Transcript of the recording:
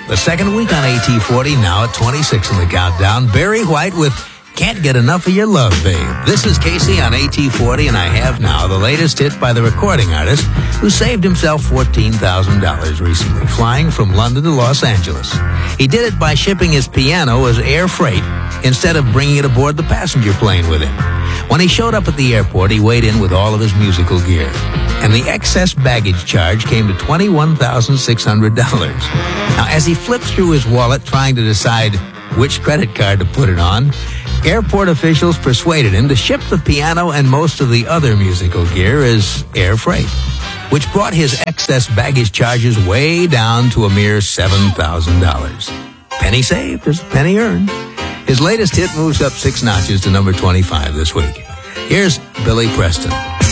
The second week on AT40, now at 26 in the countdown. Barry White with Can't Get Enough of Your Love, Babe. This is Casey on AT40, and I have now the latest hit by the recording artist who saved himself $14,000 recently, flying from London to Los Angeles. He did it by shipping his piano as air freight instead of bringing it aboard the passenger plane with him. When he showed up at the airport, he weighed in with all of his musical gear, and the excess baggage charge came to $21,600. Now, as he flipped through his wallet trying to decide which credit card to put it on, airport officials persuaded him to ship the piano and most of the other musical gear as air freight, which brought his excess baggage charges way down to a mere $7,000. Penny saved is penny earned. His latest hit moves up 6 notches to number 25 this week. Here's Billy Preston.